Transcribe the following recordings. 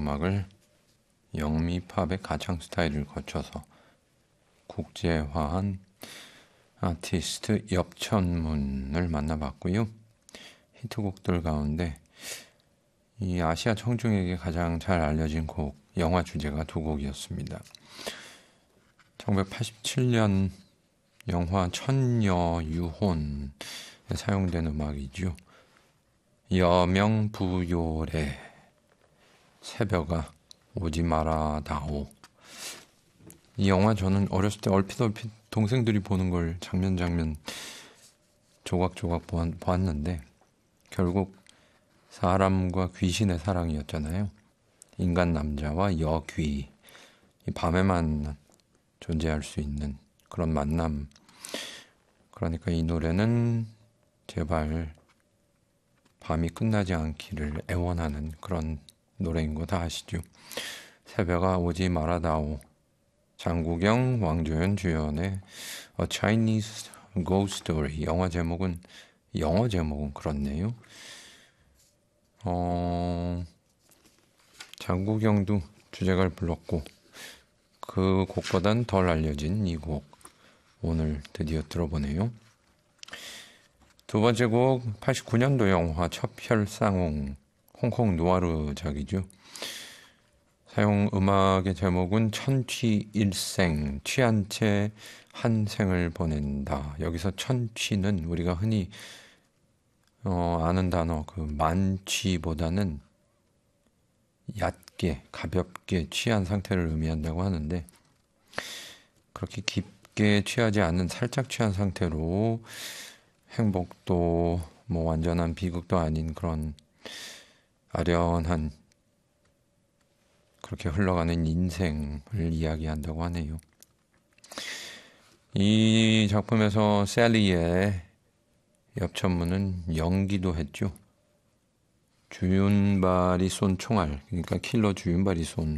음악을 영미팝의 가창 스타일을 거쳐서 국제화한 아티스트 엽천문을 만나봤고요. 히트곡들 가운데 이 아시아 청중에게 가장 잘 알려진 곡, 영화 주제가 두 곡이었습니다. 1987년 영화 천녀유혼에 사용된 음악이죠. 여명부요래 새벽아 오지 말아다오. 이 영화 저는 어렸을 때 얼핏 동생들이 보는 걸 장면 조각조각 보았는데 결국 사람과 귀신의 사랑이었잖아요. 인간 남자와 여귀, 이 밤에만 존재할 수 있는 그런 만남. 그러니까 이 노래는 제발 밤이 끝나지 않기를 애원하는 그런 노래인 거 다 아시죠? 새벽아 오지 말아다오. 장국영, 왕조연 주연의 A Chinese Ghost Story. 영어 제목은 그렇네요. 장국영도 주제가를 불렀고 그 곡보단 덜 알려진 이 곡 오늘 드디어 들어보네요. 두 번째 곡 89년도 영화 첩혈상홍, 홍콩 누아르작이죠. 사용 음악의 제목은 천취일생, 취한 채 한 생을 보낸다. 여기서 천취는 우리가 흔히 아는 단어 그 만취보다는 얕게 가볍게 취한 상태를 의미한다고 하는데 그렇게 깊게 취하지 않는 살짝 취한 상태로 행복도 뭐 완전한 비극도 아닌 그런 아련한 그렇게 흘러가는 인생을 이야기한다고 하네요. 이 작품에서 셀리의 엽천문은 연기도 했죠. 주윤발이 쏜 총알, 그러니까 킬러 주윤발이 쏜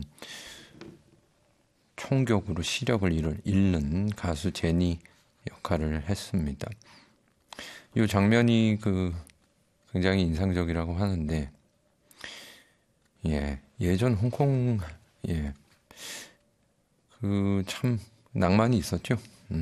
총격으로 시력을 잃는 가수 제니 역할을 했습니다. 이 장면이 굉장히 인상적이라고 하는데, 예전 홍콩, 참 낭만이 있었죠.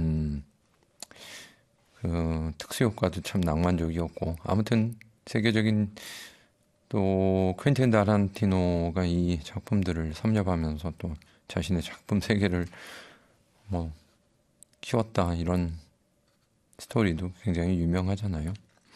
특수효과도 참 낭만적이었고, 아무튼 세계적인 또 퀸틴 타란티노가 이 작품들을 섭렵하면서 또 자신의 작품 세계를 키웠다 이런 스토리도 굉장히 유명하잖아요.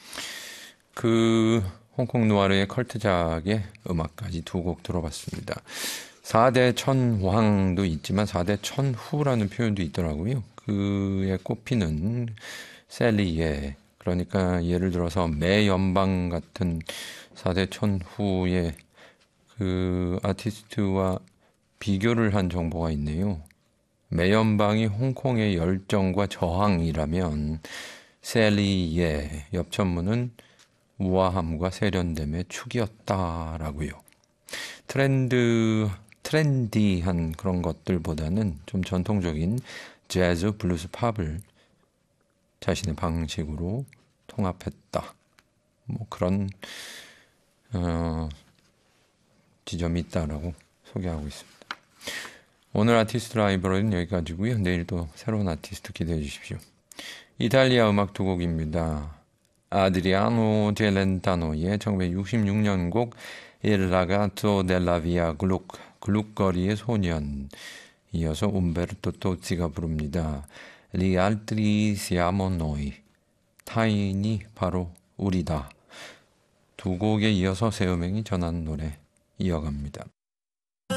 그 홍콩 누아르의 컬트작의 음악까지 두 곡 들어봤습니다. 4대 천황도 있지만 4대 천후라는 표현도 있더라고요. 그에 꼽히는 셀리의, 그러니까 예를 들어서 매연방 같은 4대 천후의 그 아티스트와 비교를 한 정보가 있네요. 매연방이 홍콩의 열정과 저항이라면 셀리의 엽천문은 우아함과 세련됨의 축이었다라고요. 트렌디한 그런 것들보다는 좀 전통적인 재즈, 블루스, 팝을 자신의 방식으로 통합했다. 그런 지점이 있다라고 소개하고 있습니다. 오늘 아티스트 라이브러리는 여기까지고요. 내일 또 새로운 아티스트 기대해 주십시오. 이탈리아 음악 두 곡입니다. 아드리아노 젤렌타노의 1966년 곡 Il ragazzo della via 글룩거리의 소년, 이어서 umberto tozzi가 부릅니다. Gli altri siamo noi, 타인이 바로 우리다. 두 곡에 이어서 새 음행이 전하는 노래 이어갑니다.